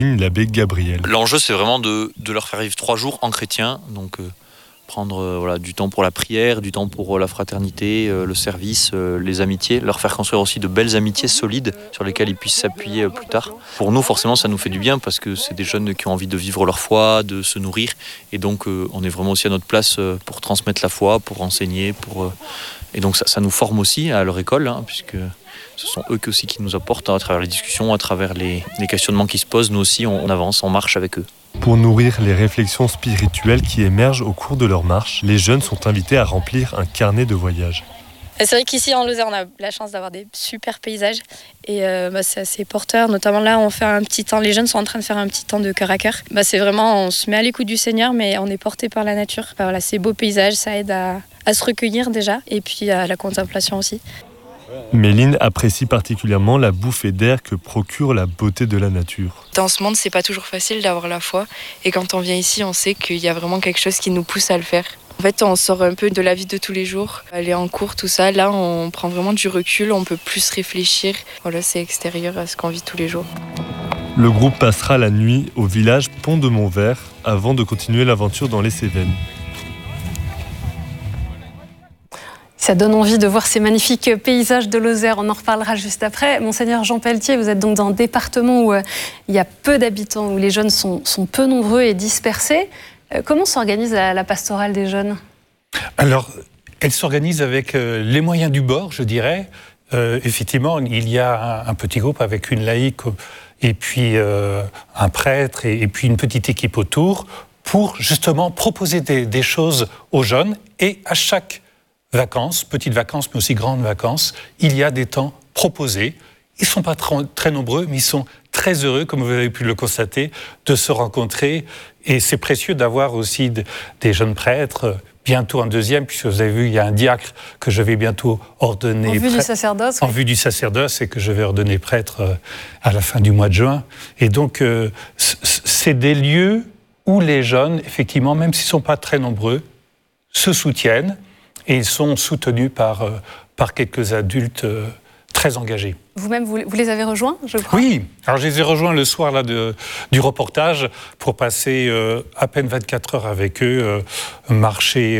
L'abbé Gabriel. L'enjeu, c'est vraiment de leur faire vivre 3 jours en chrétien, donc prendre du temps pour la prière, du temps pour la fraternité, le service, les amitiés, leur faire construire aussi de belles amitiés solides sur lesquelles ils puissent s'appuyer plus tard. Pour nous, forcément, ça nous fait du bien parce que c'est des jeunes qui ont envie de vivre leur foi, de se nourrir, et donc on est vraiment aussi à notre place pour transmettre la foi, pour enseigner, et donc ça nous forme aussi à leur école, puisque ce sont eux aussi qui nous apportent à travers les discussions, à travers les questionnements qui se posent. Nous aussi, on avance, on marche avec eux. Pour nourrir les réflexions spirituelles qui émergent au cours de leur marche, les jeunes sont invités à remplir un carnet de voyage. C'est vrai qu'ici en Lozère, on a la chance d'avoir des super paysages et c'est assez porteur. Notamment là, on fait un petit temps. Les jeunes sont en train de faire un petit temps de cœur à cœur. C'est vraiment, on se met à l'écoute du Seigneur, mais on est porté par la nature. Voilà, ces beaux paysages, ça aide à se recueillir déjà et puis à la contemplation aussi. Méline apprécie particulièrement la bouffée d'air que procure la beauté de la nature. Dans ce monde, c'est pas toujours facile d'avoir la foi. Et quand on vient ici, on sait qu'il y a vraiment quelque chose qui nous pousse à le faire. En fait, on sort un peu de la vie de tous les jours. Aller en cours, tout ça, là, on prend vraiment du recul, on peut plus réfléchir. Voilà, c'est extérieur à ce qu'on vit tous les jours. Le groupe passera la nuit au village Pont de Montvert avant de continuer l'aventure dans les Cévennes. Ça donne envie de voir ces magnifiques paysages de Lozère. On en reparlera juste après. Monseigneur Jean Pelletier, vous êtes donc dans un département où il y a peu d'habitants, où les jeunes sont peu nombreux et dispersés. Comment s'organise la pastorale des jeunes ? Alors, elle s'organise avec les moyens du bord, je dirais. Effectivement, il y a un petit groupe avec une laïque et puis un prêtre et puis une petite équipe autour pour justement proposer des choses aux jeunes. Et à chaque vacances, petites vacances, mais aussi grandes vacances, il y a des temps proposés. Ils ne sont pas très nombreux, mais ils sont très heureux, comme vous avez pu le constater, de se rencontrer. Et c'est précieux d'avoir aussi des jeunes prêtres, bientôt un deuxième, puisque vous avez vu, il y a un diacre que je vais bientôt ordonner. En vue du sacerdoce. En vue du sacerdoce, et que je vais ordonner prêtre à la fin du mois de juin. Et donc, c'est des lieux où les jeunes, effectivement, même s'ils ne sont pas très nombreux, se soutiennent. Et ils sont soutenus par quelques adultes très engagés. Vous-même, vous les avez rejoints, je crois ? Oui, alors je les ai rejoints le soir là, du reportage pour passer à peine 24 heures avec eux, marcher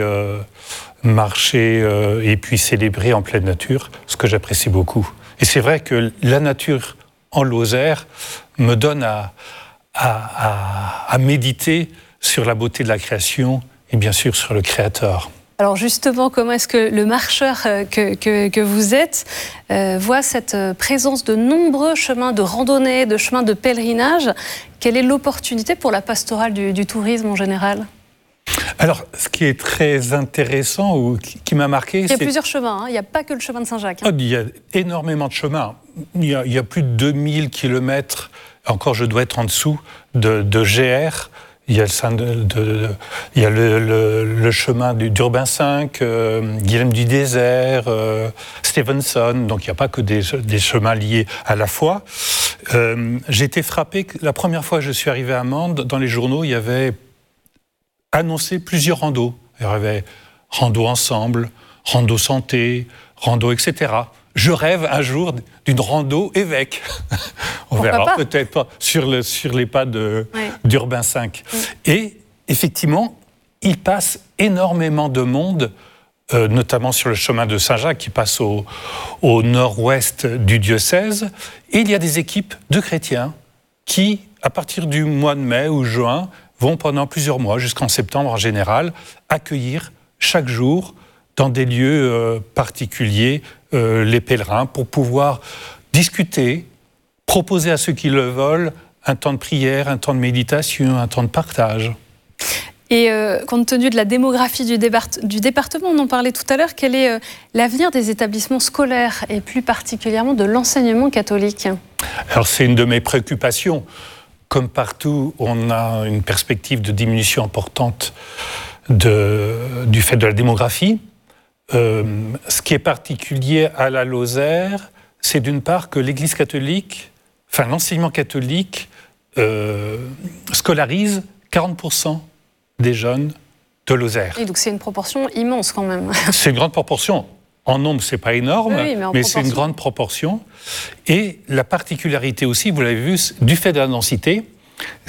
et puis célébrer en pleine nature, ce que j'apprécie beaucoup. Et c'est vrai que la nature en Lozère me donne à méditer sur la beauté de la création et bien sûr sur le Créateur. Alors justement, comment est-ce que le marcheur que vous êtes voit cette présence de nombreux chemins de randonnée, de chemins de pèlerinage ? Quelle est l'opportunité pour la pastorale du tourisme en général ? Alors, ce qui est très intéressant ou qui m'a marqué, il y a plusieurs chemins, il n'y a pas que le chemin de Saint-Jacques. Il y a énormément de chemins. Il y a plus de 2000 kilomètres, encore je dois être en dessous, de GR. Il y a le chemin d'Urbain V, Guilhem du Désert, Stevenson, donc il n'y a pas que des chemins liés à la foi. J'ai été frappé, la première fois que je suis arrivé à Mende, dans les journaux, il y avait annoncé plusieurs randos. Il y avait rando ensemble, rando santé, rando etc. Je rêve un jour d'une rando évêque. On verra peut-être pas sur les pas d'Urbain V. Et effectivement, il passe énormément de monde, notamment sur le chemin de Saint-Jacques qui passe au nord-ouest du diocèse. Et il y a des équipes de chrétiens qui, à partir du mois de mai ou juin, vont pendant plusieurs mois, jusqu'en septembre en général, accueillir chaque jour dans des lieux particuliers les pèlerins pour pouvoir discuter, proposer à ceux qui le veulent un temps de prière, un temps de méditation, un temps de partage. Et compte tenu de la démographie du département, on en parlait tout à l'heure, quel est l'avenir des établissements scolaires et plus particulièrement de l'enseignement catholique ? Alors c'est une de mes préoccupations. Comme partout, on a une perspective de diminution importante du fait de la démographie. Ce qui est particulier à la Lozère, c'est d'une part que l'Église catholique, enfin l'enseignement catholique, scolarise 40% des jeunes de Lozère. Et donc c'est une proportion immense quand même. C'est une grande proportion. En nombre, c'est pas énorme, mais c'est une grande proportion. Et la particularité aussi, vous l'avez vu, du fait de la densité,